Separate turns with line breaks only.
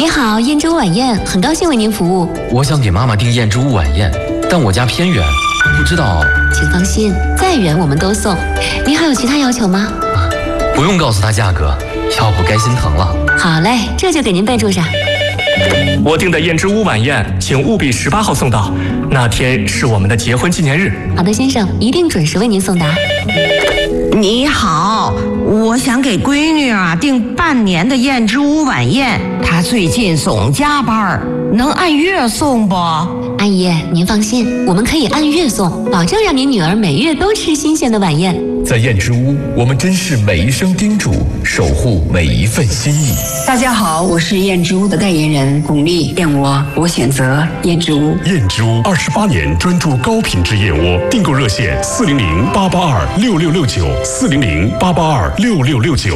你好，燕之屋晚宴，很高兴为您服务。
我想给妈妈订燕之屋晚宴，但我家偏远，不知道。
请放心，再远我们都送。您还有其他要求吗？
不用告诉她价格，要不该心疼了。
好嘞，这就给您备注上。
我订的燕之屋晚宴，请务必18号送到，那天是我们的结婚纪念日。
好的，先生，一定准时为您送达。
你好，我想给闺女订半年的燕之屋晚宴，她最近总加班，能按月送不？
阿姨，您放心，我们可以按月送，保证让您女儿每月都吃新鲜的晚宴。
在燕之屋，我们珍视每一声叮嘱，守护每一份心意。
大家好，我是燕之屋的代言人巩俐，燕窝我选择燕之屋。
燕之屋28年专注高品质燕窝，订购热线400-882-6669，400-882-6669。